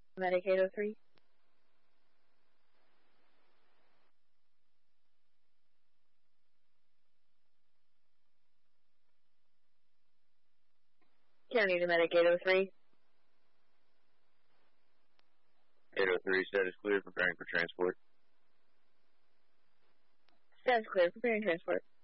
Medic 803. County to Medic 803. 803, status clear, preparing for transport. Status clear, preparing transport.